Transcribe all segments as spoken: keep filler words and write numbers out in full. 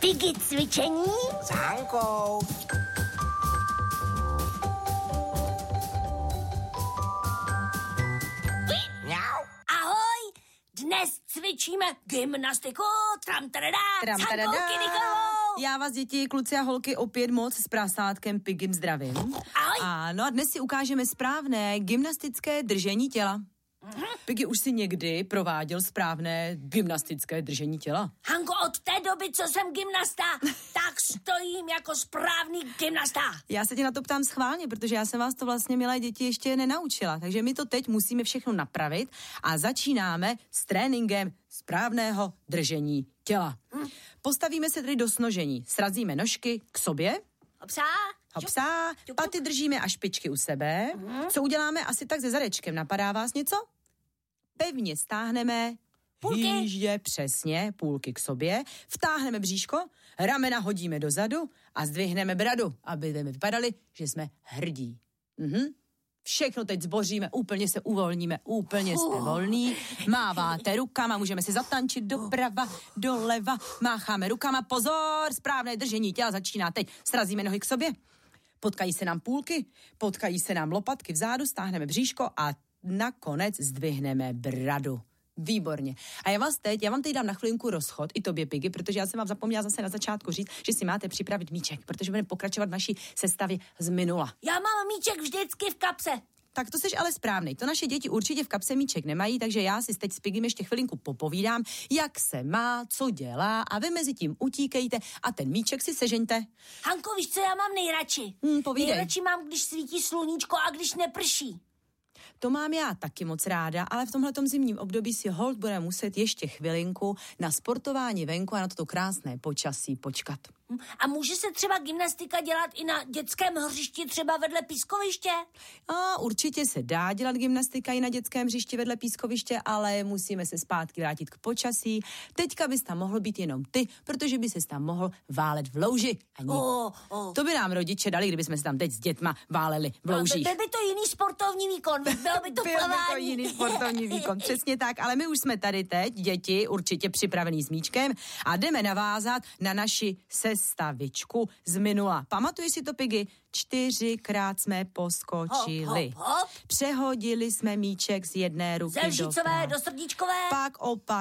Piggy cvičení s Hankou. Mňau. Ahoj, dnes cvičíme gymnastiku, tram tadadá, Tram, s tadadá. Hankou Kinikovou. Já vás, děti, kluci a holky, opět moc s prasátkem Piggym zdravím. Ahoj. Ano, a dnes si ukážeme správné gymnastické držení těla. Mm-hmm. Piggy, už si někdy prováděl správné gymnastické držení těla? Hanko, od té doby, co jsem gymnasta, tak stojím jako správný gymnasta. Já se tě na to ptám schválně, protože já jsem vás to vlastně, milé děti, ještě nenaučila. Takže my to teď musíme všechno napravit a začínáme s tréninkem správného držení těla. Mm. Postavíme se tedy do snožení, srazíme nožky k sobě. Hopsá. Hopsá, paty držíme a špičky u sebe. Mm. Co uděláme asi tak se zadečkem? Napadá vás něco? Pevně stáhneme Půlky. hýždě, přesně, půlky k sobě. Vtáhneme bříško, ramena hodíme dozadu a zdvihneme bradu, aby jsme vypadali, že jsme hrdí. Mhm. Všechno teď zboříme, úplně se uvolníme, úplně jste volný. Máváte rukama, můžeme si zatančit doprava, doleva, mácháme rukama. Pozor, správné držení těla začíná teď. Srazíme nohy k sobě, potkají se nám půlky, potkají se nám lopatky vzadu, stáhneme bříško a nakonec zdvihneme bradu. Výborně. A já vás teď, já vám teď dám na chvilinku rozchod, i tobě, Piggy, protože já jsem vám zapomněla zase na začátku říct, že si máte připravit míček, protože budeme pokračovat v naší sestavě z minula. Já mám míček vždycky v kapse. Tak to seš ale správnej. To naše děti určitě v kapse míček nemají, takže já si teď s Piggym ještě chvilinku popovídám, jak se má, co dělá a vy mezi tím utíkejte a ten míček si sežeňte. Hanko, víš, co já mám nejradši? Hmm, povídej. Nejradši mám, když svítí sluníčko a když neprší. To mám já taky moc ráda, ale v tomhletom zimním období si holt bude muset ještě chvilinku na sportování venku a na toto krásné počasí počkat. A může se třeba gymnastika dělat i na dětském hřišti, třeba vedle pískoviště? A určitě se dá dělat gymnastika i na dětském hřišti vedle pískoviště, ale musíme se zpátky vrátit k počasí. Teďka bys tam mohl být jenom ty, protože by ses tam mohl válet v louži. Ani. Oh, oh. To by nám rodiče dali, kdybychom se tam teď s dětma váleli v loužích. Byl by to jiný sportovní výkon, bylo by to Byl by to plavání. jiný sportovní výkon, přesně tak, ale my už jsme tady teď, děti, určitě připravený s míčkem a jdeme navázat na naši sestavičku z minula. Pamatuješ si to, Piggy? Čtyřikrát jsme poskočili. Hop, hop, hop. Přehodili jsme míček z jedné ruky Ze lžicové pravé. do srdíčkové. Pak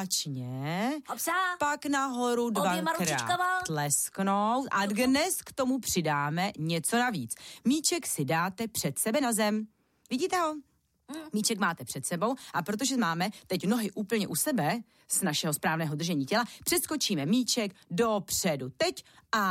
opačně. Hopsá. Pak nahoru Oběma dvakrát ručičkama. tlesknout a dnes k tomu přidáme něco navíc. Míček si dáte před sebe na zem. Vidíte ho? Míček máte před sebou a protože máme teď nohy úplně u sebe z našeho správného držení těla, přeskočíme míček dopředu. Teď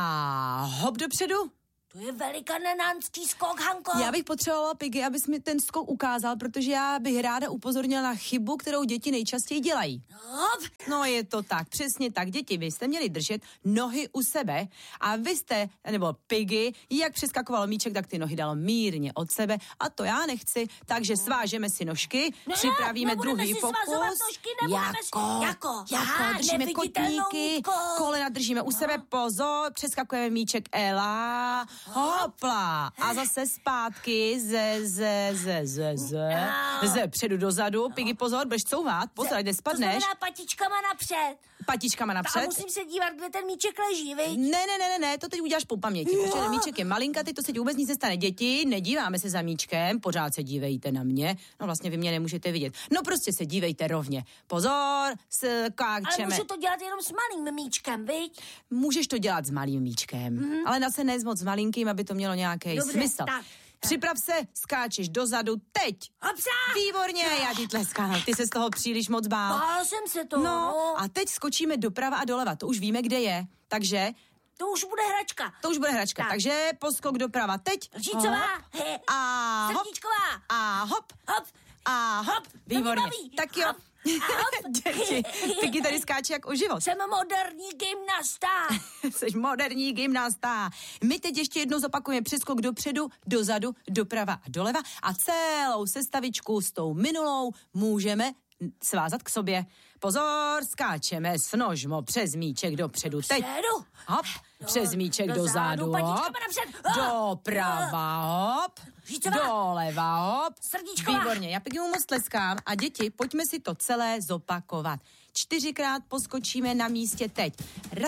a hop dopředu. To je velikanánský skok, Hanko. Já bych potřebovala, Piggy, abys mi ten skok ukázal, protože já bych ráda upozornila na chybu, kterou děti nejčastěji dělají. Hop. No je to tak, přesně tak. Děti, vy jste měli držet nohy u sebe a vy jste, nebo Piggy, jak přeskakoval míček, tak ty nohy dal mírně od sebe a to já nechci, takže svážeme si nožky, Ne, připravíme nebudeme druhý si fokus. svazovat nožky, nebudeme si- jako, jako, jako aha, držíme neviditelnou kotníky, nitkou. kolena držíme u sebe, pozor, přeskakujeme míček, Ela, hopla a zase zpátky ze, ze, ze, ze, ze, ze předu dozadu, Piggy, pozor, budeš couvat, pozor, ať To nespadneš, znamená patičkama napřed. patičkama A napřed. musím se dívat, kde ten míček leží, viď? Ne, ne, ne, ne, ne, to teď uděláš po paměti, Jo. protože ten míček je malinkatý, to se ti vůbec nic nestane. Děti, nedíváme se za míčkem, pořád se dívejte na mě, no vlastně vy mě nemůžete vidět. No prostě se dívejte rovně. Pozor, skáčeme. Ale můžu to dělat jenom s malým míčkem, viď? Můžeš to dělat s malým míčkem, mm-hmm. ale zase ne s moc malinkým, aby to mělo nějaký Dobře, smysl. tak. Připrav se, skáčeš dozadu, teď. Hopsá! Výborně, já ti tleskám, ty se z toho příliš moc bál. Bál jsem se toho. No, a teď skočíme doprava a doleva, to už víme, kde je, takže... To už bude hračka. To už bude hračka, Tak. takže poskok doprava teď. Lžícová. Hop. He. A hop. Srdíčková. A hop. Hop. A hop. To mě Výborně. baví. Tak jo. Hop. A hop. Děti, Piggy tady skáče jak o život. Jsem moderní gymnasta. Jsi moderní gymnasta. My teď ještě jednou zopakujeme přeskok dopředu, dozadu, doprava a doleva a celou sestavičku s tou minulou můžeme svázat k sobě. Pozor, skáčeme s nožmo přes míček dopředu. Teď. Předu. Hop, přes míček dozadu, dozadu, hop, patičkama napřed. doprava, hop, Žícová. doleva, hop. Srdíčková. Výborně, já pěkně mu moc tleskám a děti, pojďme si to celé zopakovat. Čtyřikrát poskočíme na místě teď. Raz,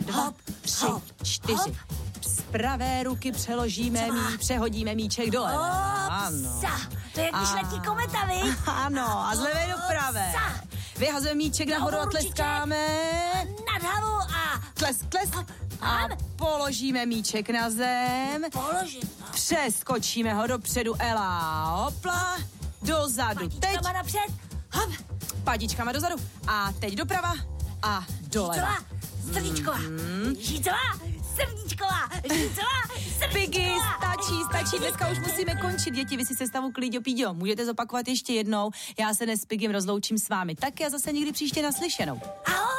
dva, hop, tři, hop, čtyři. hop. Z pravé ruky přeložíme Dva. mí, přehodíme míček dole. Ano. Hopsa. To je jak když A- letí kometa, vy? Ano, a z levé do pravé. Hopsa. Vyhazujeme míček nahoru a Nahoru určitě. tleskáme. Nad hlavu a Tles, tles. A Mám. položíme míček na zem. položit. Přeskočíme ho dopředu, Ela, hopla, dozadu, teď, Patičkama napřed. Hop. patičkama dozadu a teď doprava a dole. Žícová, srdíčková. Žícová, srdíčková. Žícová, Pigy, srdíčková. stačí, stačí, dneska už musíme končit, děti, vy si sestavu Klíďo Píďo, můžete zopakovat ještě jednou, já se dnes s Pigem rozloučím s vámi, taky a zase někdy příště naslyšenou. Ahoj.